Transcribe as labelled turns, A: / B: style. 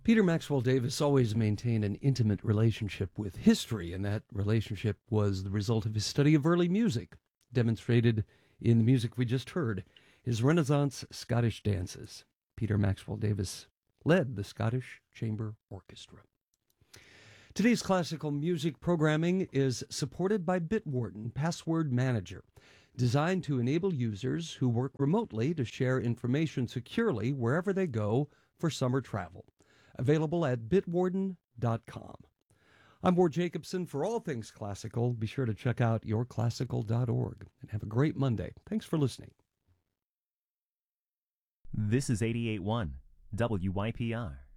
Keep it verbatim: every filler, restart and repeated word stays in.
A: Peter Maxwell Davis always maintained an intimate relationship with history, and that relationship was the result of his study of early music, demonstrated in the music we just heard, his Renaissance Scottish dances. Peter Maxwell Davis led the Scottish Chamber Orchestra. Today's classical music programming is supported by Bitwarden Password Manager, designed to enable users who work remotely to share information securely wherever they go for summer travel. Available at bitwarden dot com. I'm Ward Jacobson. For all things classical, be sure to check out your classical dot org. And have a great Monday. Thanks for listening.
B: This is eighty-eight point one W Y P R.